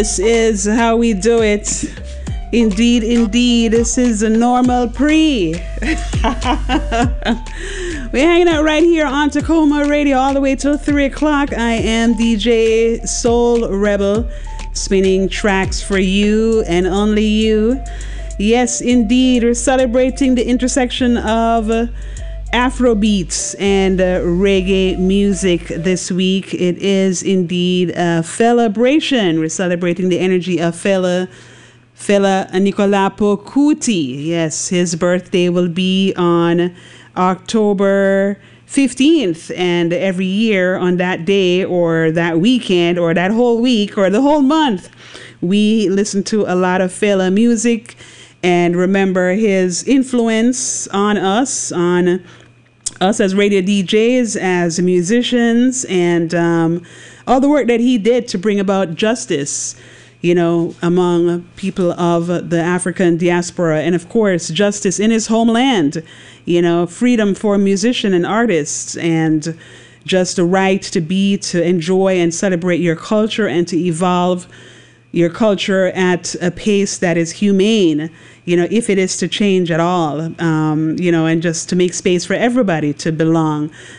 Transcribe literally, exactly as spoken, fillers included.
This is how we do it. Indeed, indeed, this is a normal pre. We're hanging out right here on Tacoma Radio all the way till three o'clock. I am D J Soul Rebel, spinning tracks for you and only you. Yes, indeed, we're celebrating the intersection of uh, Afrobeats and uh, reggae music this week. It is indeed a celebration. We're celebrating the energy of Fela Fela Anikulapo Kuti. Yes, his birthday will be on October fifteenth, and every year on that day or that weekend or that whole week or the whole month, we listen to a lot of Fela music and remember his influence on us, on us as radio D Js, as musicians, and um, all the work that he did to bring about justice, you know, among people of the African diaspora, and of course, justice in his homeland, you know, freedom for musicians and artists, and just the right to be, to enjoy and celebrate your culture and to evolve your culture at a pace that is humane, you know, if it is to change at all, um, you know, and just to make space for everybody to belong,